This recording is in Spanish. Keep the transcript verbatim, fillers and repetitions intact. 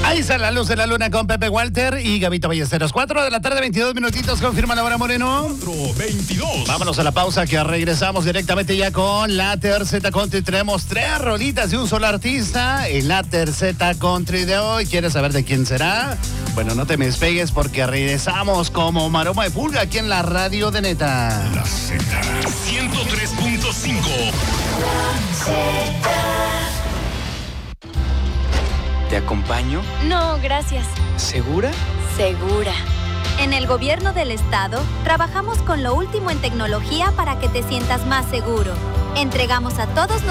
Ahí está la luz de la luna con Pepe Walter y Gabito Ballesteros. cuatro de la tarde, veintidós minutitos, confirma la hora, Moreno. cuatro veintidós. Vámonos a la pausa que regresamos directamente ya con la Terceta Country. Tenemos tres rolitas de un solo artista en la Terceta Country de hoy. ¿Quieres saber de quién será? Bueno, no te me despegues porque regresamos como Maroma de Pulga aquí en la radio de Neta. La Z ciento tres punto cinco. ¿Te acompaño? No, gracias. ¿Segura? Segura. En el gobierno del estado, trabajamos con lo último en tecnología para que te sientas más seguro. Entregamos a todos